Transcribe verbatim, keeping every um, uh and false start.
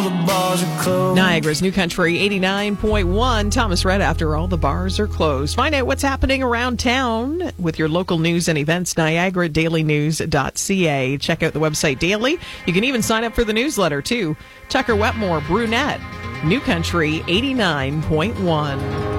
the bars are closed. Niagara's New Country eighty-nine point one. Thomas Red, after all the bars are closed. Find out what's happening around town with your local news and events, niagara daily news dot c a. Check out the website daily. You can even sign up for the newsletter, too. Tucker Wetmore, Brunette, New Country eighty-nine point one.